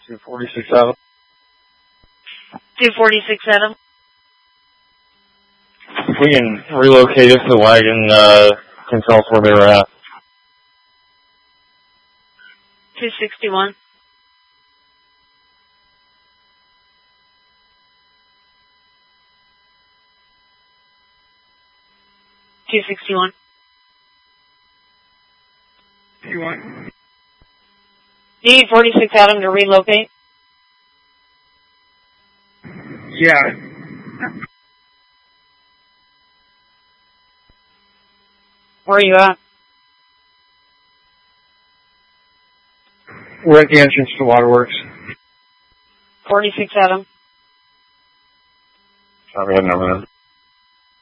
246 Adam. 246 Adam. If we can relocate if the wagon can tell us where they were at. 261. You want? Do you need 46 Adam to relocate? Yeah. Where are you at? We're at the entrance to Waterworks. 46 Adam. I'll go ahead and over there.